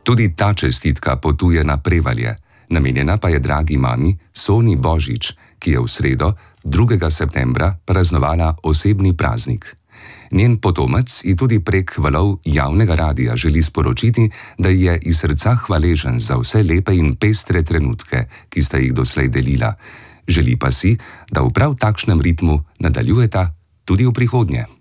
Tudi ta čestitka potuje na Prevalje. Namenjena pa je dragi mami Soni Božič, ki je v sredo, 2. septembra, praznovala osebni praznik. Njen potomec ji tudi prek valov javnega radia želi sporočiti, da je iz srca hvaležen za vse lepe in pestre trenutke, ki sta jih doslej delila. Želi pa si, da v prav takšnem ritmu nadaljujeta tudi v prihodnje.